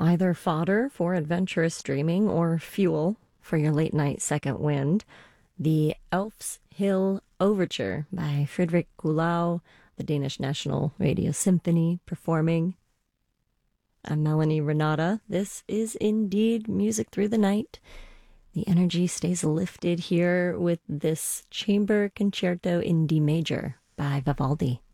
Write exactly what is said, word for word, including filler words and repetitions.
either fodder for adventurous dreaming or fuel for your late night second wind. The Elf's Hill Overture by Frederick Gulau, the Danish National Radio Symphony, performing. I'm Melanie Renata. This is indeed Music Through the Night. The energy stays lifted here with this Chamber Concerto in D major by Vivaldi.